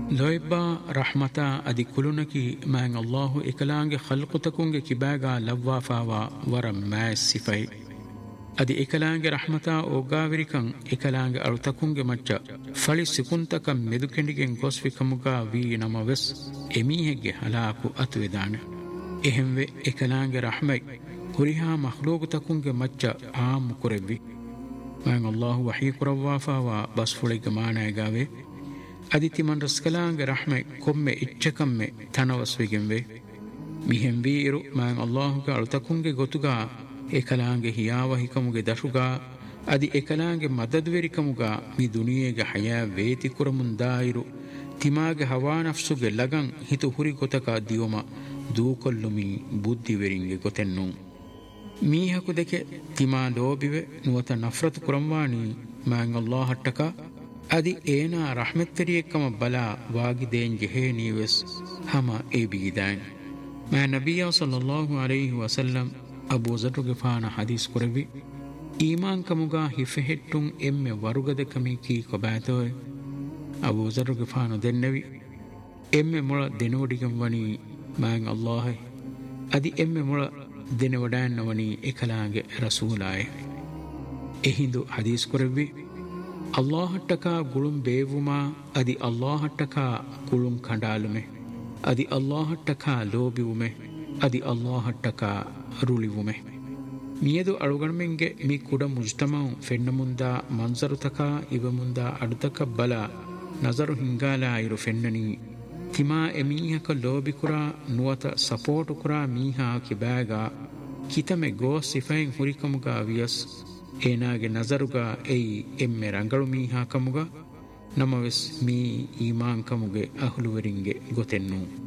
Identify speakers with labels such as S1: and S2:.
S1: ಲೊಯ್ಬಾ ರಹ್ಮತ ಅದಿ ಕುಲುನಕಿ ಮ್ಯಾಂಗ್ ಅಲ್ಲಾಹು ಎಕಲಾಂಗೆ ಖಲ್ಕುತಕುಂಗೆ ಕಿಬಾಗ ಲವ್ವಾಫಾವಾ ವರ ಮ್ಯಾಸ್ ಸಿಫೈ ಅದಿ ಎಕಲಾಂಗೆ ರಹ್ಮತ ಒಗ್ಗಾವಿರಿಕಂ ಎಕಲಾಂಗೆ ಅಳುತಕುಂಗೆ ಮಚ್ಚ ಫಳಿ ಸಿಕುಂತಕ ಮೆದುಕೆಂಡಿಗೆಂ ಗೊಸ್ವಿಕಮುಗ ವಿ ನಮವೆಸ್ ಎಮೀಹೆಗ್ಗೆ ಹಲಾಕು ಅತುವೆದಾನೆ ಎಹೆಂವೆ ಎಕಲಾಂಗೆ ರಹ್ಮೈ ಹುರಿಹಾ ಮಖ್ಲೂಗುತಕುಂಗೆ ಮಚ್ಚ ಆಮ್ ಕುರೆವ್ವಿ ಮ್ಯಾಂಗ್ ಅಲ್ಲಾಹು ವಹೀ ಕುರವ್ವಾಫಾವಾ ಬಸ್ಫುಳಿಗೆ ಮಾನಾಯಗಾವೆ ಅದಿತಿಮನ್ ರಸ್ಕಲಾಂಗೆ ರಹ್ಮೆ ಕೊಮ್ಮೆ ಇಚ್ಚಕಮ್ಮೆ ತನವಸ್ವಿಗೆಂವೆ ಮಿಹೆಂ ವೀರು ಮ್ಯಾಂಗ್ ಅಲ್ಲಾಹುಗೆ ಅಳುತಕುಂಗೆ ಗೊತುಗ ಎಕಲಾಂಗೆ ಹಿಯಾವ ಹಿಕಮುಗೆ ದಶುಗ ಅದಿ ಎಕಲಾಂಗೆ ಮದದ್ವೆರಿಕಮುಗ ಮಿ ದುನಿಯೆಗೆ ಹಯಾ ವೇತಿ ಕುರಮುಂದಾಯಿರು ತಿಮಾಗೆ ಹವಾ ನಫ್ಸುಗೆ ಲಗಂ ಹಿತು ಹುರಿ ಗೊತಕ ದಿಯುಮ ದೂಕೊಲ್ಲುಮಿ ಬುದ್ಧಿವೆರಿಂಗೆ ಗೊತೆನ್ನು ಮೀಹಕು ದೆಕೆ ತಿಮಾ ಲೋಬಿವೆ ನುವತ ನಫ್ರತು ಕುರಂವಾಣಿ ಮ್ಯಾಂಗ್ ಅಲ್ಲಾಹಟ್ಟಕ ಅದಿ ಏನಾ ರಹ್ಮೆತ್ತರಿಯಕ್ಕಮ ಬಲ ವಾಗಿದೇನ್ ಜೆಹೇ ನೀವೆಸ್ ಹಮ ಎ ಬೀದಾನ್ ಮಾ ನಬಿಯ ಸಲ್ಲಲ್ಲಾಹು ಅಲೈಹಿ ವಸಲ್ಲಂ ಅಬೂ ಝರ್ ಗಿಫಾನ ಹದೀಸ್ ಕುರವಿ ಈಮಾನ್ ಕಮುಗಾ ಹಿಫೆಹೆಟ್ಟುಂ ಎಮ್ಮೆ ವರುಗದ ಕಮಿ ಕೀ ಕೊಬಾತೋಯ್ ಅಬೂ ಝರ್ ಗಿಫಾನ ದೆನ್ನವಿ ಎಮ್ಮೆ ಮುಳ ದೆನೋಡಿಗಂ ವನಿ ಮ್ಯಾಂಗ್ ಅಲ್ಲಾಹ್ ಅದಿ ಎಮ್ಮೆ ಮುಳ ದೆನವಡಾನ್ನ ವನಿ ಎಕಲಾಂಗೆ ರಸೂಲಾಯ್ ಎಹಿಂದು ಹದೀಸ್ ಕುರವಿ ಅಲ್ಲಾಹಟ್ಟಕ ಗುಳುಂ ಬೇವುಮಾ ಅದಿ ಅಲ್ಲಾಹಟ್ಟಕ ಗುಳುಂ ಕಂಡಾಲುಮೆ ಅದಿ ಅಲ್ಲಾಹಟ್ಟಕ ಲೋಬಿವುಮೆ ಅದಿ ಅಲ್ಲಾಹಟ್ಟಕ ರುಳಿವುಮೆ ಮಿಯದು ಅಳುಗಣ್ಮೆಂಗೆ ಮಿ ಕುಡ ಮುಜ್ತಮಂ ಫೆನ್ನ ಮುಂದ ಮನ್ಸರುತಕ ಇವ ಮುಂದ ಅಡುತಕ ಬಲ ನಜರು ಹಿಂಗಾಲ ಇರು ಫೆನ್ನನಿ ತಿಮಾ ಎಮೀಹಕ ಲೋಬಿಕುರ ನುವತ ಸಪೋರ್ಟು ಕುರ ಮೀಹಾ ಕಿಬ್ಯಾಗ ಕಿತಮೆ ಗೋ ಸಿಫೈನ್ ಹುರಿಕಮುಗ ವಿಯಸ್ ಏನಾಗೆ ನಜರುಗ ಎಯ್ ಎಮ್ಮೆ ರಂಗಳು ಮೀಹಾ ಕಮುಗ ನಮವೆಸ್ ಮೀ ಈಮಾನ್ ಕಮುಗೆ ಅಹುಲುವರಿಂಗೆ ಗೊತೆನ್ನು